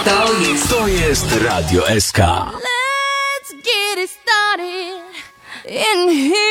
To jest Radio SK. Let's get it started in here.